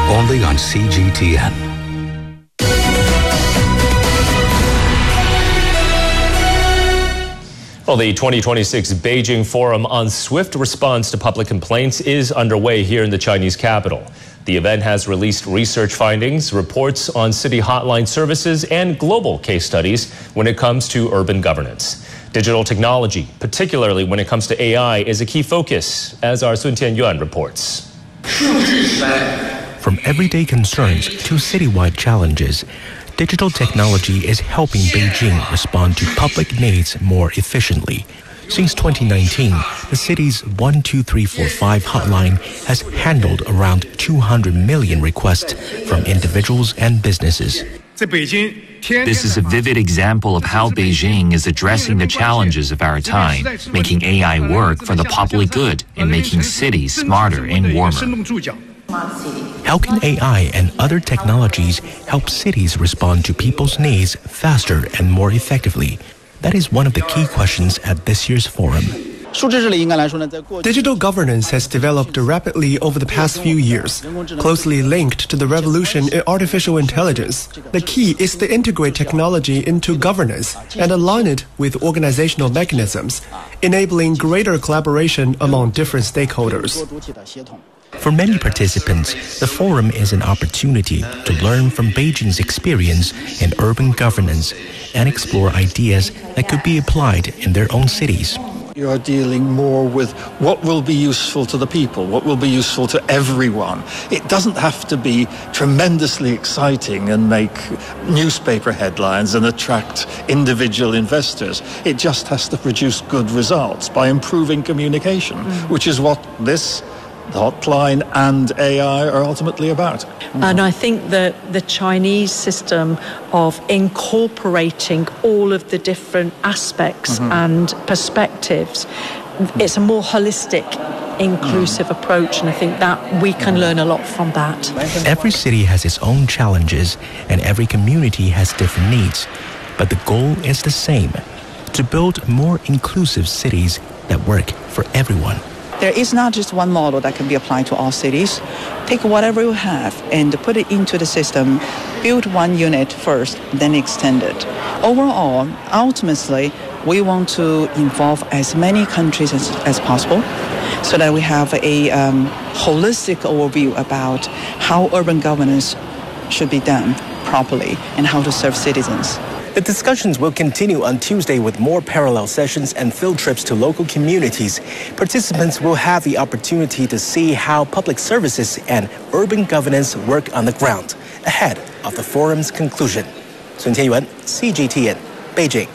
only on CGTN. Well, the 2026 Beijing Forum on Swift Response to Public Complaints is underway here in the Chinese capital. The event has released research findings, reports on city hotline services, and global case studies when it comes to urban governance. Digital technology, particularly when it comes to AI, is a key focus, as our Sun Tianyuan reports. From everyday concerns to citywide challenges, digital technology is helping Beijing respond to public needs more efficiently. Since 2019, the city's 12345 hotline has handled around 200 million requests from individuals and businesses. This is a vivid example of how Beijing is addressing the challenges of our time, making AI work for the public good and making cities smarter and warmer. How can AI and other technologies help cities respond to people's needs faster and more effectively? That is one of the key questions at this year's forum. Digital governance has developed rapidly over the past few years, closely linked to the revolution in artificial intelligence. The key is to integrate technology into governance and align it with organizational mechanisms, enabling greater collaboration among different stakeholders. For many participants, the forum is an opportunity to learn from Beijing's experience in urban governance and explore ideas that could be applied in their own cities. You are dealing more with what will be useful to the people, what will be useful to everyone. It doesn't have to be tremendously exciting and make newspaper headlines and attract individual investors. It just has to produce good results by improving communication, which is what this hotline and AI are ultimately about. And I think that the Chinese system of incorporating all of the different aspects and perspectives, it's a more holistic, inclusive approach, and I think that we can learn a lot from that. Every city has its own challenges, and every community has different needs, but the goal is the same: to build more inclusive cities that work for everyone. There is not just one model that can be applied to all cities. Take whatever you have and put it into the system, build one unit first, then extend it. Overall, ultimately, we want to involve as many countries as possible so that we have a holistic overview about how urban governance should be done properly and how to serve citizens. The discussions will continue on Tuesday with more parallel sessions and field trips to local communities. Participants will have the opportunity to see how public services and urban governance work on the ground ahead of the forum's conclusion. Sun Tianyuan, CGTN, Beijing.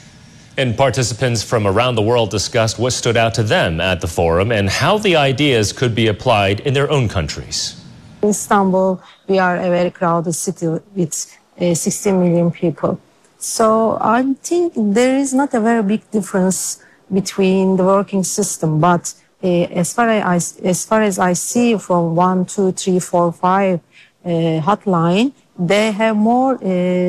And participants from around the world discussed what stood out to them at the forum and how the ideas could be applied in their own countries. In Istanbul, we are a very crowded city with 16 million people. So I think there is not a very big difference between the working system, but as far as I see from 1, 2, 3, 4, 5 hotline, they have more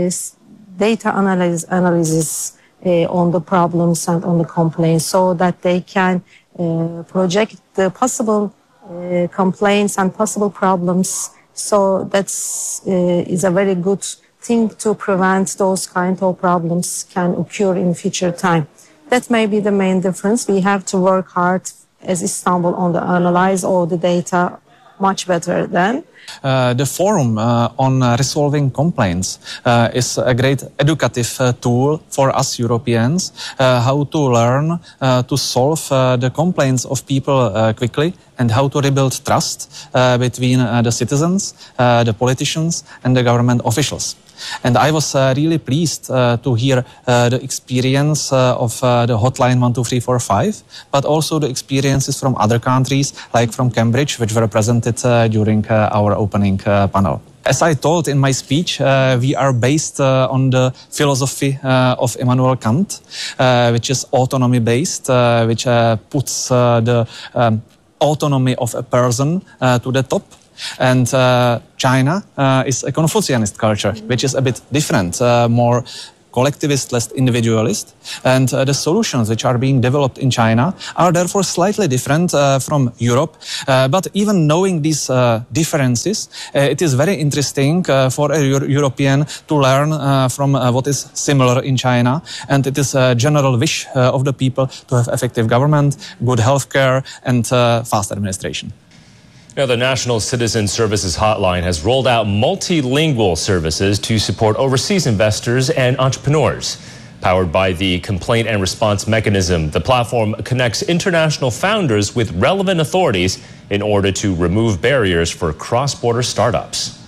data analysis on the problems and on the complaints, so that they can project the possible complaints and possible problems. So that's is a very good thing to prevent those kind of problems can occur in future time. That may be the main difference. We have to work hard as Istanbul on the analyze all the data much better than. The forum on resolving complaints is a great educative tool for us Europeans, how to learn to solve the complaints of people quickly and how to rebuild trust between the citizens, the politicians and the government officials. And I was really pleased to hear the experience of the hotline 12345, but also the experiences from other countries, like from Cambridge, which were presented during our opening panel. As I told in my speech, we are based on the philosophy of Immanuel Kant, which is autonomy-based, which puts the autonomy of a person to the top. And China is a Confucianist culture, which is a bit different, more collectivist, less individualist. And the solutions which are being developed in China are therefore slightly different from Europe. But even knowing these differences, it is very interesting for a European to learn from what is similar in China. And it is a general wish of the people to have effective government, good healthcare, and fast administration. Now, the National Citizen Services Hotline has rolled out multilingual services to support overseas investors and entrepreneurs. Powered by the complaint and response mechanism, the platform connects international founders with relevant authorities in order to remove barriers for cross-border startups.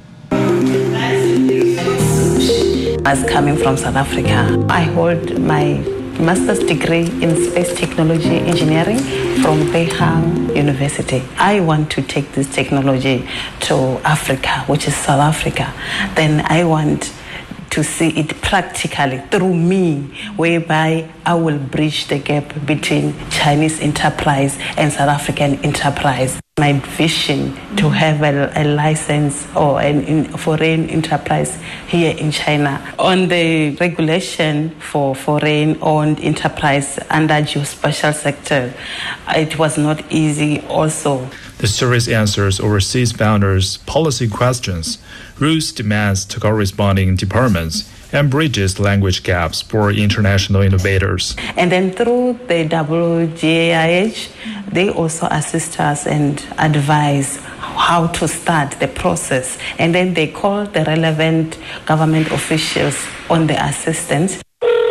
As coming from South Africa, I hold my master's degree in space technology engineering from Beihang University. I want to take this technology to Africa, which is South Africa. Then I want to see it practically through me, whereby I will bridge the gap between Chinese enterprise and South African enterprise. My vision to have a license or a foreign enterprise here in China. On the regulation for foreign-owned enterprise under geospatial sector, it was not easy also. The service answers overseas founders' policy questions, routes demands to corresponding departments, and bridges language gaps for international innovators. And then through the WGAIH, they also assist us and advise how to start the process. And then they call the relevant government officials on the assistance.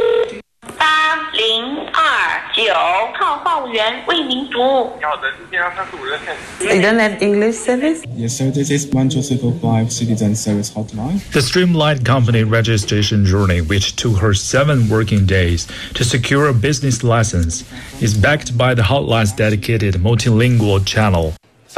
You don't have English service? Yes, sir. This is 1205 Citizen Service Hotline. The streamlined company registration journey, which took her 7 working days to secure a business license, is backed by the hotline's dedicated multilingual channel.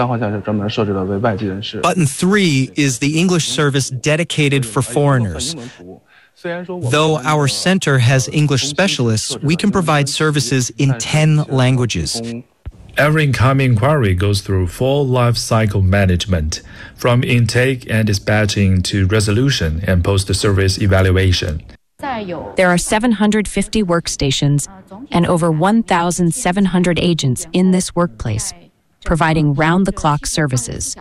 Button 3 is the English service dedicated for foreigners. Though our center has English specialists, we can provide services in 10 languages. Every incoming inquiry goes through full life cycle management, from intake and dispatching to resolution and post-service evaluation. There are 750 workstations and over 1,700 agents in this workplace, providing round-the-clock services.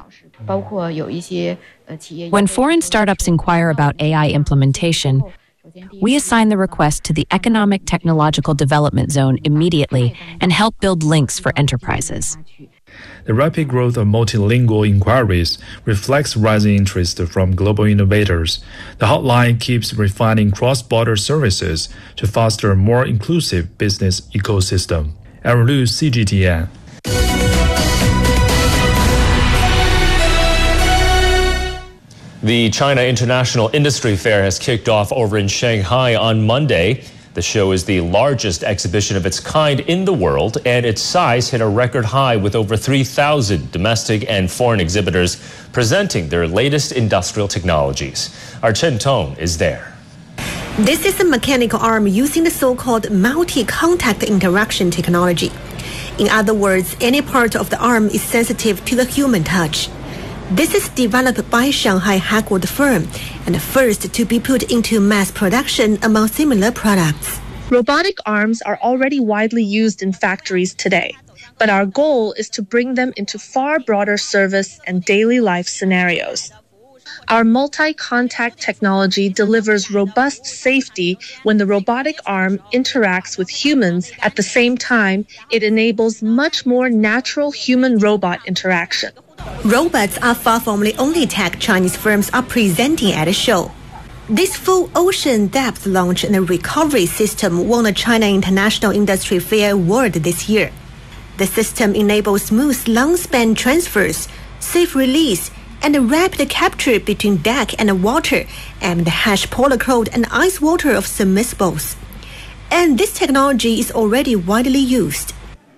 When foreign startups inquire about AI implementation, we assign the request to the Economic Technological Development Zone immediately and help build links for enterprises. The rapid growth of multilingual inquiries reflects rising interest from global innovators. The hotline keeps refining cross-border services to foster a more inclusive business ecosystem. Aaron Liu, CGTN. The China International Industry Fair has kicked off over in Shanghai on Monday. The show is the largest exhibition of its kind in the world, and its size hit a record high with over 3,000 domestic and foreign exhibitors presenting their latest industrial technologies. Our Chen Tong is there. This is a mechanical arm using the so-called multi-contact interaction technology. In other words, any part of the arm is sensitive to the human touch. This is developed by Shanghai headquartered firm and the first to be put into mass production among similar products. Robotic arms are already widely used in factories today, but our goal is to bring them into far broader service and daily life scenarios. Our multi-contact technology delivers robust safety when the robotic arm interacts with humans. At the same time, it enables much more natural human-robot interaction. Robots are far from the only tech Chinese firms are presenting at the show. This full ocean depth launch and recovery system won the China International Industry Fair award this year. The system enables smooth long-span transfers, safe release, and rapid capture between deck and water, and the hash polar cold and ice water of submersibles. And this technology is already widely used.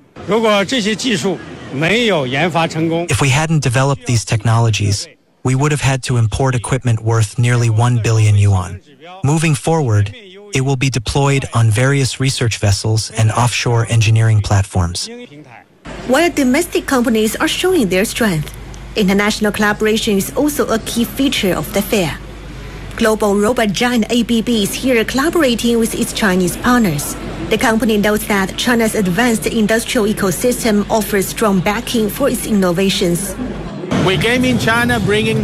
If we hadn't developed these technologies, we would have had to import equipment worth nearly 1 billion yuan. Moving forward, it will be deployed on various research vessels and offshore engineering platforms. While domestic companies are showing their strength, international collaboration is also a key feature of the fair. Global robot giant ABB is here collaborating with its Chinese partners. The company notes that China's advanced industrial ecosystem offers strong backing for its innovations. We came in China bringing